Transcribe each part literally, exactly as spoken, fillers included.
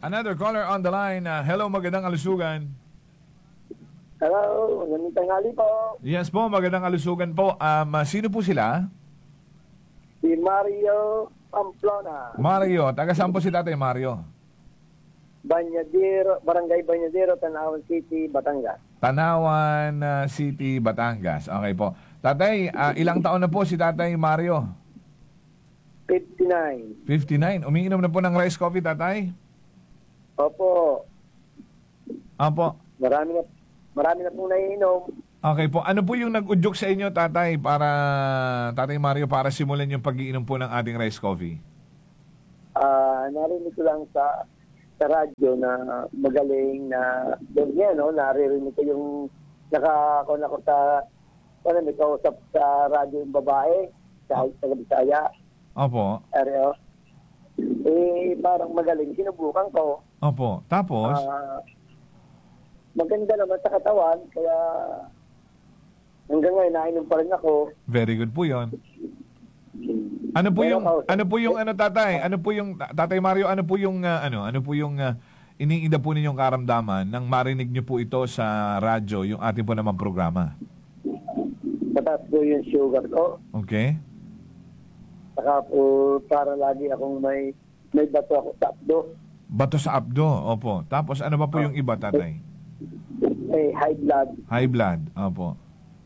Another caller on the line. Uh, hello, magandang kalusugan. Hello, magandang tanghali po. Yes po, magandang kalusugan po. Um, uh, sino po sila? Si Mario Pamplona. Mario. Taga saan po si Tatay Mario? Banyadero, Barangay Banyadero, Tanawan City, Batangas. Tanawan uh, City, Batangas. Okay po. Tatay, uh, ilang taon na po si Tatay Mario? fifty-nine. fifty-nine. Umiinom na po ng rice coffee, Tatay? Opo. Opo. Marami na, marami na pong naiinom. Okay po. Ano po yung nag-udyok sa inyo, Tatay, para, Tatay Mario, para simulan yung pag-iinom po ng ating rice coffee? Ah, narinig ko lang sa sa radyo na magaling na doon yan, no? Naririnig ko yung nakakon ako sa ano, may kausap sa radyo yung babae sa sa Bisaya. Opo. Areo. Eh, parang magaling. Sinubukan ko. Opo. Tapos? Ah, maganda naman sa katawan, kaya hanggang ngayon, nainom pa rin ako. Very good po yon. Ano po yung ano po yung ano tatay? Ano po yung Tatay Mario, ano po yung uh, ano? Ano po yung uh, iniinda po ninyong karamdaman nang marinig niyo po ito sa radyo, yung ating po namang programa? Mataas po yung sugar ko. Okay. Saka po, para lagi akong may may bato ako sa abdo. Bato sa abdo, opo. Tapos ano ba po yung iba, tatay? May high blood. High blood, opo.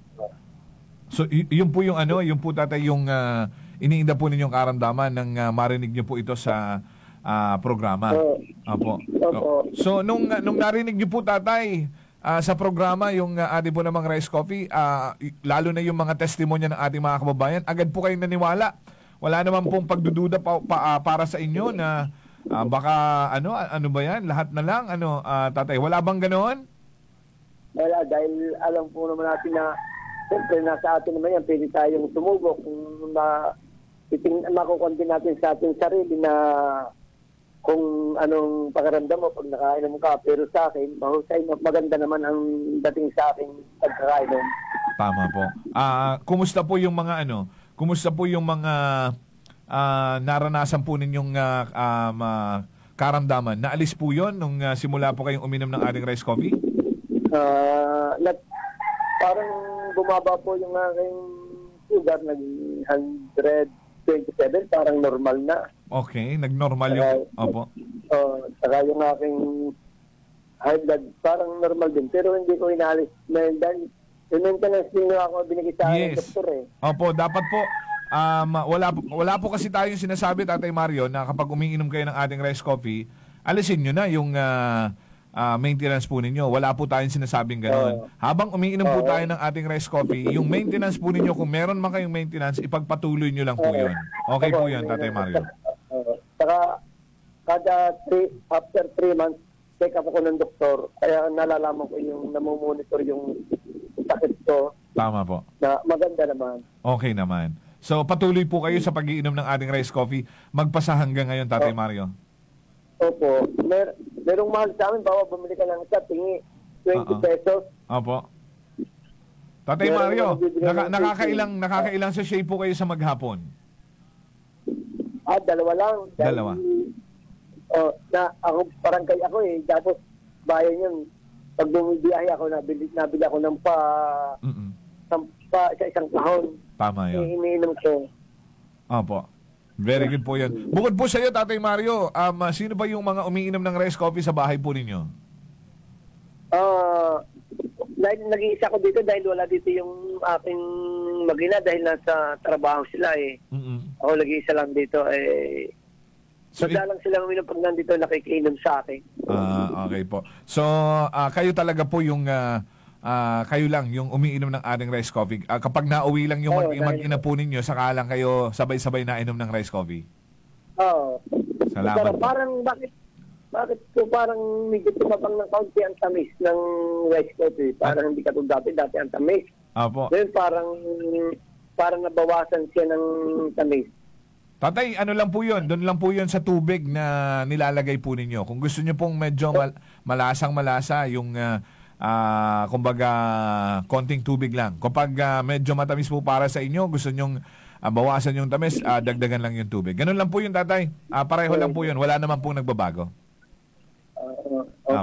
So, y- yun po yung ano, yung po tatay yung uh, iniinda po ninyong karamdaman nang uh, marinig niyo po ito sa uh, programa. Opo. Opo. So, nung, nung narinig niyo po tatay uh, sa programa, yung uh, ating po namang rice coffee, uh, lalo na yung mga testimonya ng ating mga kababayan, agad po kayong naniwala. Wala naman pong pagdududa pa, pa, uh, para sa inyo na uh, baka ano, ano ba yan? Lahat na lang, ano, uh, tatay, wala bang ganoon? Wala, dahil alam po naman natin na siyempre, nasa atin naman yan, pwede tayong tumubok kung ma, iting, makukonti natin sa ating sarili na kung anong pakiramdam mo pag nakainom ka. Pero sa akin, mahusay, maganda naman ang dating sa akin pagkakainom. Tama po. Ah, uh, kumusta po yung mga ano? Kumusta po yung mga uh, naranasan po ninyong uh, um, uh, karamdaman? Naalis po yun nung uh, simula po kayong uminom ng ating rice coffee? Uh, nag, parang bumaba po yung aking sugar, naging one twenty-seven, parang normal na. Okay, nag-normal yung... Uh, opo. Uh, saka yung aking high blood, parang normal din. Pero hindi ko inalis na yun dahil yung maintenance din ako binigay sa akin Yes. ng doktor eh. Opo, dapat po, um, wala, wala po kasi tayong sinasabi, Tatay Mario, na kapag umiinom kayo ng ating rice coffee, alisin nyo na yung uh, uh, maintenance po ninyo. Wala po tayong sinasabing gano'n. Uh, Habang umiinom po uh, tayo ng ating rice coffee, yung maintenance po ninyo, kung meron man kayong maintenance, ipagpatuloy nyo lang po uh, yun. Okay po yun, Tatay Mario. Uh, saka kada three, after three months, check up ako ng doktor. Kaya nalalaman ko yung namomonitor yung sakit ko. Tama po. Na maganda naman. Okay naman. So, patuloy po kayo sa pag-iinom ng ating rice coffee. Magpasa hanggang ngayon, Tatay Oh. Mario. Opo. Mer merong mahal sa amin, bawa bumili ka ng isa, tingi twenty Uh-uh. pesos. Opo. Tatay Meron Mario, naman bibigyan naka, ng nakakailang, fifty. nakakailang sachet po kayo sa maghapon? Ah, dalawa lang. Dahil, Dalawa. Oh, na ako parang kay ako eh. Tapos bayan yun. Pag bumibiyahe ako, nabili, nabili ako ng pa, Mm-mm. pa sa isang kahon. Tama yun. Iniinom ko. Opo. Very good po yun. Bukod po sa iyo, Tatay Mario, um, uh, sino ba yung mga umiinom ng rice coffee sa bahay po ninyo? Ah, dahil nag-iisa ko dito dahil wala dito yung aking magina dahil nasa trabaho sila eh. Mm-mm. Ako nag-iisa lang dito eh. So, it- Madalang silang uminom pag nandito nakikiinom sa akin. Ah, okay po. So, ah, kayo talaga po yung ah, ah, kayo lang yung umiinom ng ating rice coffee. Ah, kapag nauwi lang yung mag- Oo, dahil- mag-ina po ninyo, saka lang kayo sabay-sabay na inom ng rice coffee. Oo. Salamat Pero po. parang bakit bakit ko parang medyo tumabang ng kaunti ang tamis ng rice coffee. Parang hindi katulad dati, dati ang tamis. Opo. Ngayon parang parang nabawasan siya ng tamis. Tatay, ano lang po yun? Doon lang po yun sa tubig na nilalagay po ninyo. Kung gusto nyo pong medyo mal- malasang malasa, yung ah, ah, kumbaga konting tubig lang. Kapag ah, medyo matamis po para sa inyo, gusto nyong ah, bawasan yung tamis, ah, dagdagan lang yung tubig. Ganun lang po yun, tatay. Ah, pareho lang po yun. Wala naman pong nagbabago.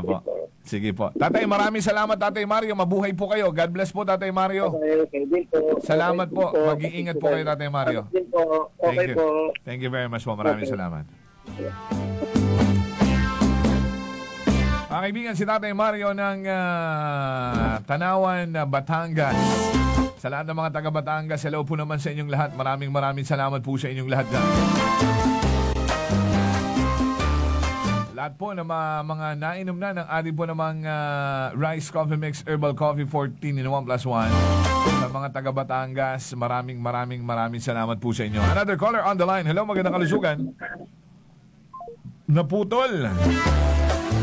Opo. Sige po. Tatay, maraming salamat, Tatay Mario. Mabuhay po kayo. God bless po, Tatay Mario. Okay, okay din po. Salamat Okay po. din Mag-iingat po kayo, Tatay Mario. Okay din po. Okay Thank you. po. Thank you very much po. Maraming Okay. salamat. Mga kaibigan, si Tatay Mario ng ah, Tanawan, ah, Batangas. Sa lahat ng mga taga Batangas, hello po naman sa inyong lahat. Maraming maraming salamat po sa inyong lahat dyan. Lahat po ng mga, mga nainom na ng ating po namang ah, Rice Coffee Mix Herbal Coffee fourteen in one plus one. Sa mga taga Batangas, maraming maraming maraming salamat po sa inyo. Another caller on the line. Hello, magandang kalusugan. Naputol.